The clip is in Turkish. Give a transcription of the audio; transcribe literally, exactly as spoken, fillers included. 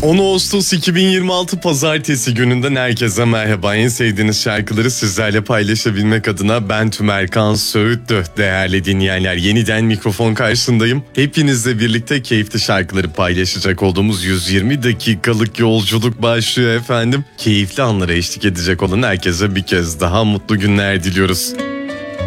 on Ağustos iki bin yirmi altı Pazartesi gününden herkese merhaba. En sevdiğiniz şarkıları sizlerle paylaşabilmek adına ben Tümerkan Söğütlü. Değerli dinleyenler, yeniden mikrofon karşısındayım. Hepinizle birlikte keyifli şarkıları paylaşacak olduğumuz yüz yirmi dakikalık yolculuk başlıyor efendim. Keyifli anlara eşlik edecek olan herkese bir kez daha mutlu günler diliyoruz.